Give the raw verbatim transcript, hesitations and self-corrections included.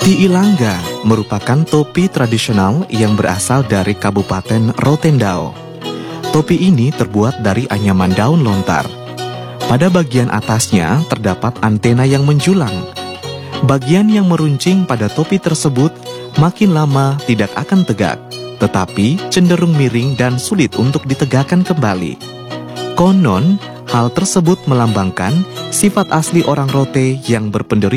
Tiilangga merupakan topi tradisional yang berasal dari Kabupaten Rotendao. Topi ini terbuat dari anyaman daun lontar. Pada bagian atasnya terdapat antena yang menjulang. Bagian yang meruncing pada topi tersebut makin lama tidak akan tegak, tetapi cenderung miring dan sulit untuk ditegakkan kembali. Konon, hal tersebut melambangkan sifat asli orang Rote yang berpendirian